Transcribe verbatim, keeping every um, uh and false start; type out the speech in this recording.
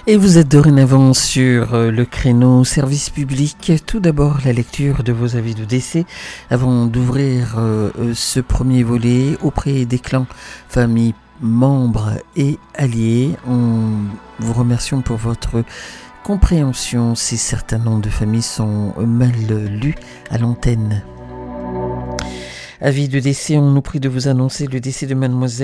Et vous êtes dorénavant sur le créneau service public. Tout d'abord, la lecture de vos avis de décès avant d'ouvrir euh, ce premier volet auprès des clans, familles, membres et alliés. On vous remercie pour votre compréhension si certains noms de familles sont mal lus à l'antenne. Avis de décès, on nous prie de vous annoncer le décès de mademoiselle